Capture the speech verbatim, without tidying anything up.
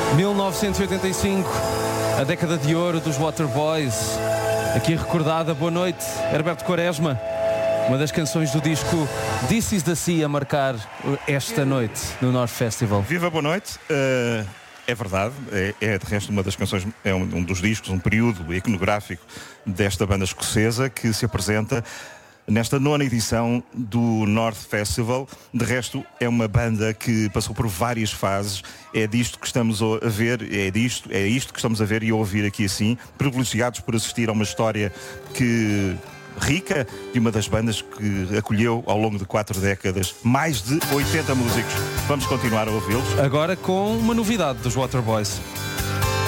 mil novecentos e oitenta e cinco, a década de ouro dos Waterboys. Aqui recordada, boa noite, Herberto Quaresma. Uma das canções do disco This Is The Sea a marcar esta noite no North Festival. Viva, boa noite. Uh, é verdade, é, é de resto uma das canções, é um, um dos discos, um período iconográfico desta banda escocesa que se apresenta nesta nona edição do North Festival. De resto, é uma banda que passou por várias fases. É disto que estamos a ver, é disto, é isto que estamos a ver e a ouvir aqui assim, privilegiados por assistir a uma história que rica de uma das bandas que acolheu ao longo de quatro décadas mais de oitenta músicos. Vamos continuar a ouvi-los. Agora com uma novidade dos Waterboys.